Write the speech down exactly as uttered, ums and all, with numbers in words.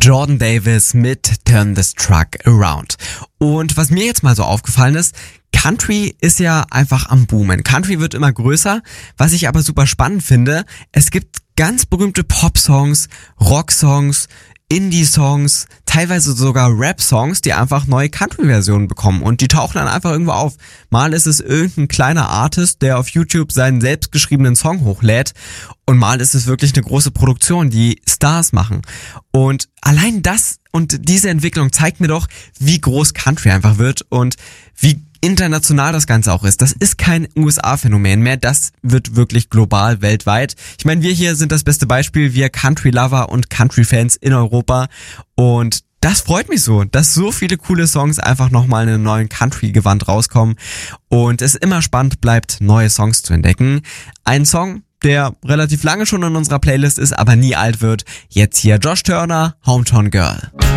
Jordan Davis mit Turn This Truck Around. Und was mir jetzt mal so aufgefallen ist, Country ist ja einfach am Boomen. Country wird immer größer. Was ich aber super spannend finde, es gibt ganz berühmte Pop-Songs, Rock-Songs, Indie-Songs, teilweise sogar Rap-Songs, die einfach neue Country-Versionen bekommen und die tauchen dann einfach irgendwo auf. Mal ist es irgendein kleiner Artist, der auf YouTube seinen selbstgeschriebenen Song hochlädt und mal ist es wirklich eine große Produktion, die Stars machen. Und allein das und diese Entwicklung zeigt mir doch, wie groß Country einfach wird und wie international das Ganze auch ist. Das ist kein U S A-Phänomen mehr, das wird wirklich global, weltweit. Ich meine, wir hier sind das beste Beispiel, wir Country-Lover und Country-Fans in Europa und das freut mich so, dass so viele coole Songs einfach nochmal in einem neuen Country-Gewand rauskommen und es immer spannend bleibt, neue Songs zu entdecken. Ein Song, der relativ lange schon in unserer Playlist ist, aber nie alt wird. Jetzt hier Josh Turner, Hometown Girl.